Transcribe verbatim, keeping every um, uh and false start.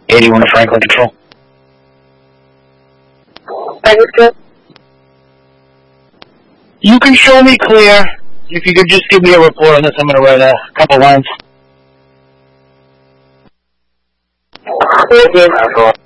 eighty-one to Franklin Control. Franklin. You can show me clear. If you could just give me a report on this, I'm going to write a couple lines. Thank you.